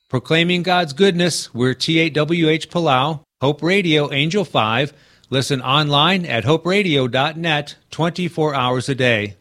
Proclaiming God's goodness, we're T8WH Palau, Hope Radio, Angel 5. Listen online at hoperadio.net 24 hours a day.